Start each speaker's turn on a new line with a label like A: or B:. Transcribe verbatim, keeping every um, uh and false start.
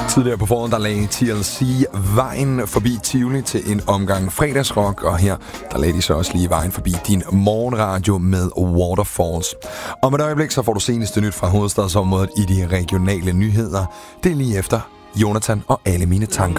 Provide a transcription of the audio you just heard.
A: Tidligere på foråret, der lagde T L C vejen forbi Tivoli til en omgang fredagsrock, og her der lagde de så også lige vejen forbi din morgenradio med Waterfalls. Om et øjeblik, så får du seneste nyt fra hovedstadsområdet i de regionale nyheder. Det er lige efter Jonathan og alle mine tanker.